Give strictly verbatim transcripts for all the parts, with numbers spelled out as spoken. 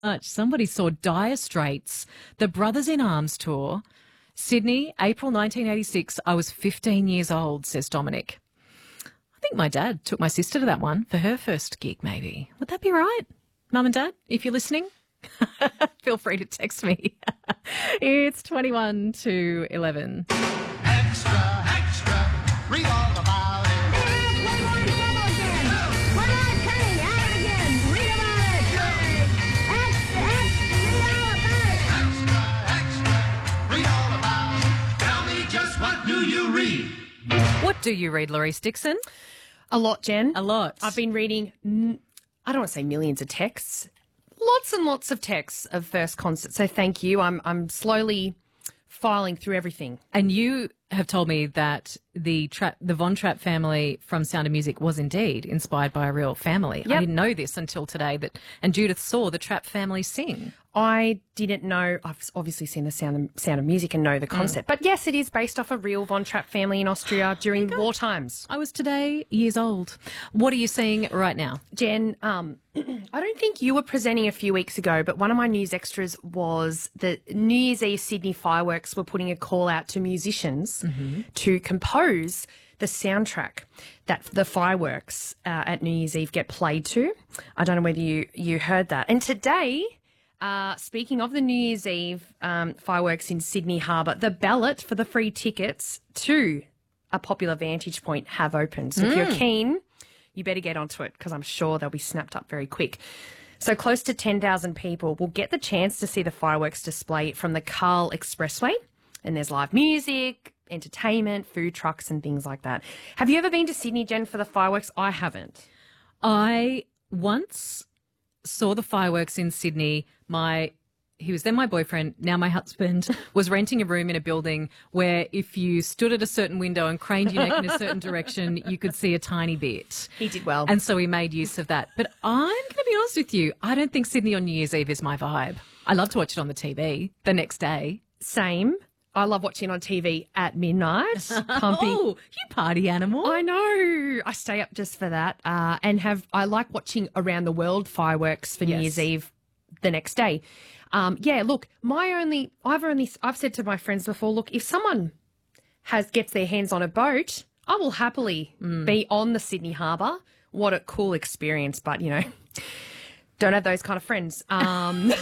much. Somebody saw Dire Straits, the Brothers in Arms tour, Sydney, April nineteen eighty-six. I was fifteen years old, says Dominic. I think my dad took my sister to that one for her first gig, maybe. Would that be right? Mum and Dad, if you're listening, feel free to text me. It's twenty-one to eleven. Extra, extra, read all about it. What do you read, Laurice Dixon? A lot, Jen. A lot. I've been reading, I don't want to say millions of texts, lots and lots of texts of first concert. So thank you. I'm I'm slowly filing through everything. And you have told me that the Trapp, the Von Trapp family from Sound of Music was indeed inspired by a real family. Yep. I didn't know this until today. That and Judith saw the Trapp family sing. I didn't know. I've obviously seen the Sound of, Sound of Music and know the concept. Mm. But yes, it is based off a real Von Trapp family in Austria during war times. I was today years old. What are you seeing right now? Jen, um, I don't think you were presenting a few weeks ago, but one of my news extras was that New Year's Eve Sydney Fireworks were putting a call out to musicians mm-hmm. to compose the soundtrack that the fireworks uh, at New Year's Eve get played to. I don't know whether you, you heard that. And today... Uh, speaking of the New Year's Eve um, fireworks in Sydney Harbour, the ballot for the free tickets to a popular Vantage Point have opened. So mm. if you're keen, you better get onto it because I'm sure they'll be snapped up very quick. So close to ten thousand people will get the chance to see the fireworks display from the Carl Expressway. And there's live music, entertainment, food trucks and things like that. Have you ever been to Sydney, Jen, for the fireworks? I haven't. I once... saw the fireworks in Sydney. My, he was then my boyfriend, now my husband, was renting a room in a building where if you stood at a certain window and craned your neck in a certain direction, you could see a tiny bit. He did well. And so he made use of that. But I'm going to be honest with you, I don't think Sydney on New Year's Eve is my vibe. I love to watch it on the T V the next day. Same. I love watching it on T V at midnight. Pumping. Oh, you party animal. I know. I stay up just for that. Uh, and have I like watching around the world fireworks for yes. New Year's Eve the next day. Um, yeah, look, my only, I've only, I've said to my friends before, look, if someone has gets their hands on a boat, I will happily mm. be on the Sydney Harbour. What a cool experience. But, you know, don't have those kind of friends. Um,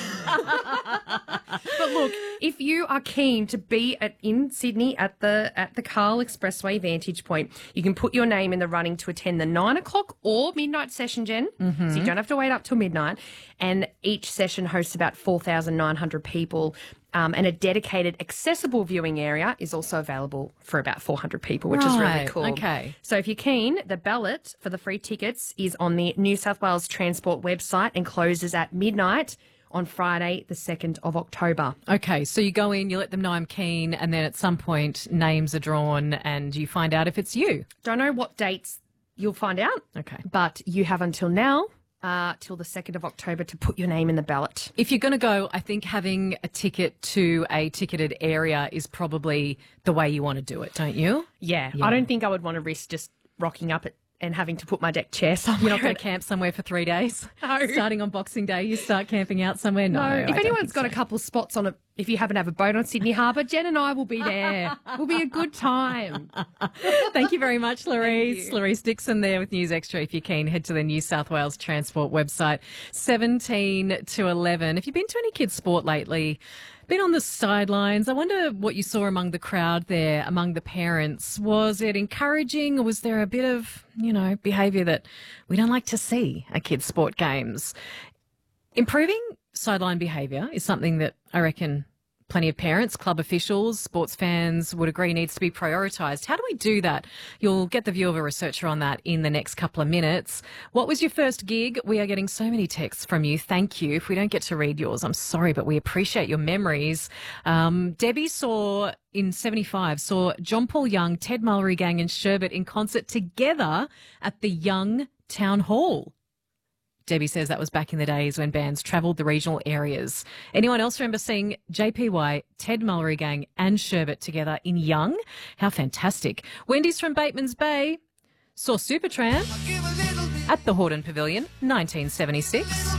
but look, if you are keen to be at, in Sydney at the at the Carl Expressway Vantage Point, you can put your name in the running to attend the nine o'clock or midnight session, Jen. Mm-hmm. So you don't have to wait up till midnight. And each session hosts about four thousand nine hundred people. Um, and a dedicated accessible viewing area is also available for about four hundred people, which right. is really cool. Okay. So if you're keen, the ballot for the free tickets is on the New South Wales Transport website and closes at midnight on Friday, the second of October. Okay, so you go in, you let them know I'm keen, and then at some point names are drawn and you find out if it's you. Don't know what dates you'll find out. Okay. But you have until now. Uh, till the second of October to put your name in the ballot. If you're going to go, I think having a ticket to a ticketed area is probably the way you want to do it, don't you? Yeah. yeah. I don't think I would want to risk just rocking up at, and having to put my deck chair somewhere. You're not going to camp somewhere for three days? No. Starting on Boxing Day, you start camping out somewhere? No. no. If I anyone's got so. a couple of spots on it, if you happen to have a boat on Sydney Harbour, Jen and I will be there. We'll be a good time. Thank you very much, Laurice. Laurice Dixon there with News Extra. If you're keen, head to the New South Wales Transport website, seventeen to eleven. If you've been to any kids' sport lately, been on the sidelines, I wonder what you saw among the crowd there, among the parents. Was it encouraging or was there a bit of, you know, behaviour that we don't like to see at kids' sport games? Improving sideline behaviour is something that I reckon plenty of parents, club officials, sports fans would agree needs to be prioritised. How do we do that? You'll get the view of a researcher on that in the next couple of minutes. What was your first gig? We are getting so many texts from you. Thank you. If we don't get to read yours, I'm sorry, but we appreciate your memories. Um, Debbie saw in seventy-five, saw John Paul Young, Ted Mulry-Gang and Sherbet in concert together at the Young Town Hall. Debbie says that was back in the days when bands travelled the regional areas. Anyone else remember seeing J P Y, Ted Mulry-Gang and Sherbet together in Young? How fantastic. Wendy's from Bateman's Bay saw Supertramp at the Hordern Pavilion, nineteen seventy-six.